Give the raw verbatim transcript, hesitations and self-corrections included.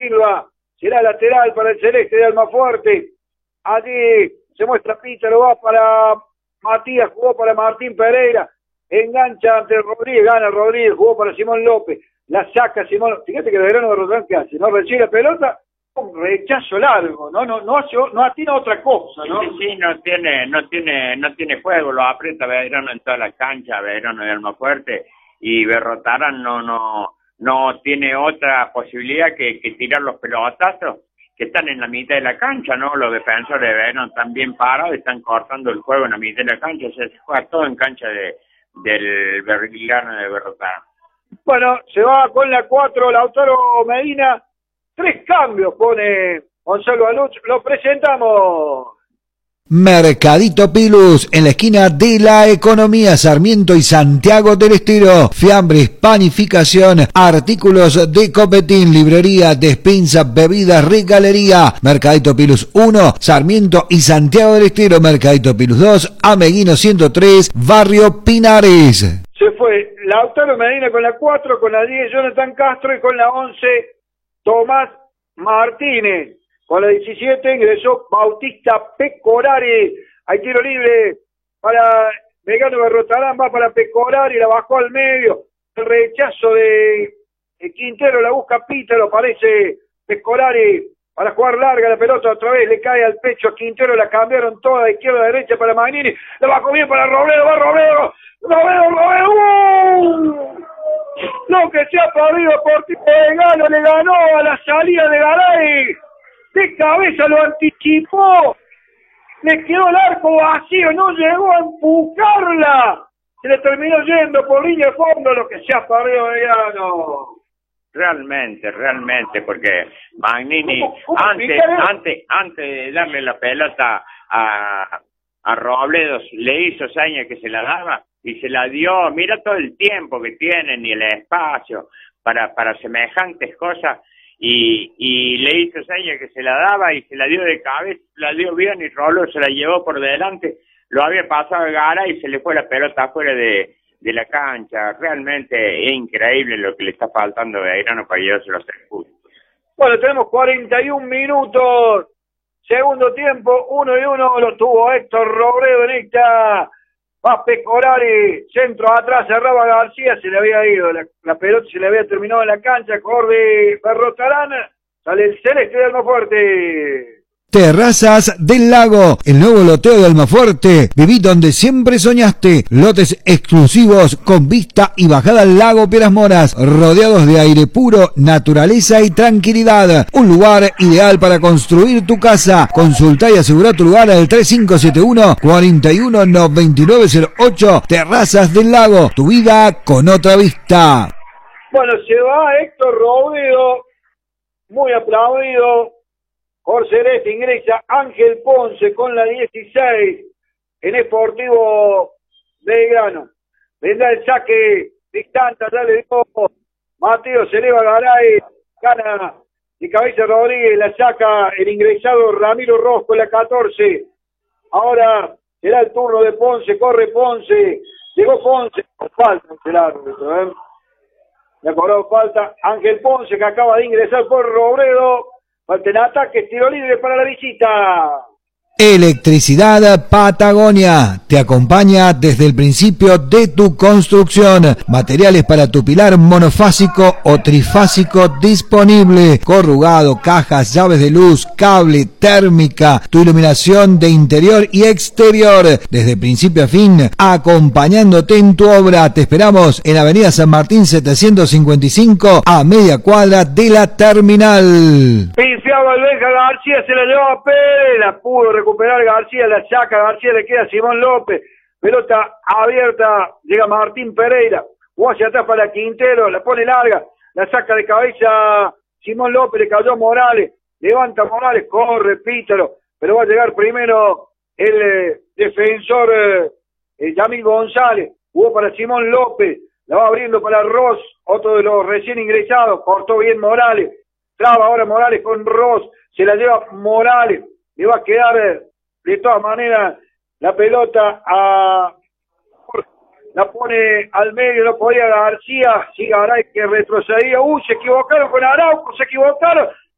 Silva, será lateral para el celeste de Almafuerte. Allí se muestra Pítaro, va para Matías, jugó para Martín Pereira, engancha ante Rodríguez, gana Rodríguez, jugó para Simón López, la saca Simón. Fíjate que el Verano de Roldán, ¿qué hace? No recibe la pelota, un rechazo largo, no no no hace, no atina otra cosa, ¿no? Sí, sí, no tiene, no tiene, no tiene juego, lo aprieta Belgrano en toda la cancha, Belgrano de Almafuerte, y Berrotarán no, no, no tiene otra posibilidad que, que tirar los pelotazos que están en la mitad de la cancha, ¿no? Los defensores de Belgrano están bien parados, están cortando el juego en la mitad de la cancha, o sea, se juega todo en cancha de del Belgrano de Berrotarán. Bueno, se va con la cuatro, Lautaro Medina. Tres cambios pone Gonzalo Aluch. Lo presentamos. Mercadito Pilus, en la esquina de la Economía, Sarmiento y Santiago del Estero. Fiambres, panificación, artículos de copetín, librería, despensa, bebidas, regalería. Mercadito Pilus uno, Sarmiento y Santiago del Estero. Mercadito Pilus dos, Ameguino ciento tres, Barrio Pinares. Se fue Lautaro Medina con la cuatro, con la diez, Jonathan Castro, y con la once, Tomás Martínez. Con la diecisiete ingresó Bautista Pecorari. Hay tiro libre para Belgrano de Berrotarán, va para Pecorari, la bajó al medio. El rechazo de, de Quintero, la busca Pítaro, parece Pecorari para jugar larga la pelota otra vez, le cae al pecho a Quintero, la cambiaron toda de izquierda a derecha para Magnini, la bajó bien para Robledo, va Robledo, Robledo, Robledo, ¡uh! Lo que se ha perdido por tipo de Galo, le ganó a la salida de Garay. De cabeza lo anticipó, le quedó el arco vacío, no llegó a empujarla, se le terminó yendo por línea de fondo, lo que se ha perdido Belgrano. Realmente, realmente, porque Magnini, ¿Cómo, cómo antes, antes, antes de darle la pelota a, a Robledo, le hizo señas que se la daba y se la dio. Mira todo el tiempo que tienen y el espacio para, para semejantes cosas. Y, y le hizo señas que se la daba y se la dio de cabeza, la dio bien y Rolo se la llevó por delante, lo había pasado a Gara y se le fue la pelota afuera de, de la cancha. Realmente es increíble lo que le está faltando a Belgrano para llevarse los tres puntos. Bueno, tenemos cuarenta y un minutos, segundo tiempo, uno y uno, lo tuvo Héctor Robledo en esta. Va Pecorari, centro atrás, cerraba García, se le había ido, la, la pelota se le había terminado en la cancha, Corbe Berrotarán, sale el celeste de Almafuerte. Terrazas del Lago, el nuevo loteo de Almafuerte. Viví donde siempre soñaste. Lotes exclusivos con vista y bajada al lago Piedras Moras, rodeados de aire puro, naturaleza y tranquilidad. Un lugar ideal para construir tu casa. Consulta y asegura tu lugar al tres cinco siete uno, cuatro uno nueve nueve cero ocho. Terrazas del Lago, tu vida con otra vista. Bueno, se va Héctor Robledo, muy aplaudido. Por Celeste ingresa Ángel Ponce con la dieciséis en Sportivo Belgrano. Vendrá el saque distante, ya le dio Mateo, se eleva Garay, gana de cabeza Rodríguez, la saca el ingresado Ramiro Rosco, la catorce. Ahora será el turno de Ponce, corre Ponce, llegó Ponce, falta el árbitro, ¿eh? Le ha cobrado falta Ángel Ponce, que acaba de ingresar por Robledo. Falta en ataque, tiro libre para la visita. Electricidad Patagonia te acompaña desde el principio de tu construcción. Materiales para tu pilar monofásico o trifásico disponible. Corrugado, cajas, llaves de luz, cable, térmica, tu iluminación de interior y exterior. Desde principio a fin, acompañándote en tu obra. Te esperamos en Avenida San Martín setecientos cincuenta y cinco, a media cuadra de la terminal. Pifiaba el Benja García, se la llevaba a Pérez, la pudo recuperar García, la saca García, le queda Simón López, pelota abierta, llega Martín Pereira, jugó hacia atrás para Quintero, la pone larga, la saca de cabeza Simón López, le cayó Morales, levanta Morales, corre Pítaro, pero va a llegar primero el eh, defensor eh, eh, Yamil González, jugó para Simón López, la va abriendo para Ross, otro de los recién ingresados, cortó bien Morales, traba ahora Morales con Ross, se la lleva Morales, le va a quedar eh, de todas maneras la pelota a... la pone al medio, no podía García, sí, Garay que retrocedía, uy, se equivocaron con Araujo, se equivocaron,